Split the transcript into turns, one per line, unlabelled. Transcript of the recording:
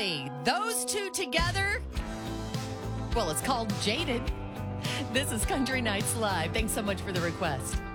Exactly. Those two together, well, it's called Jaded. This is Country Nights Live. Thanks so much for the request.